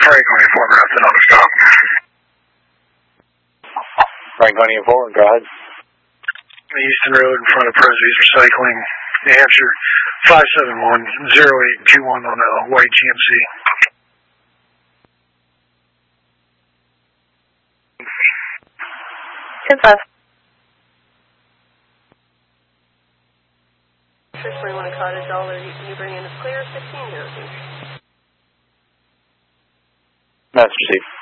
Franconia forward, that's another stop. Franconia forward, go ahead. Easton Road in front of Presby's Recycling, New Hampshire, 571-0821 on a white GMC. 10-5. 621 Cottage, all you bring in is clear, 16-0. That's received.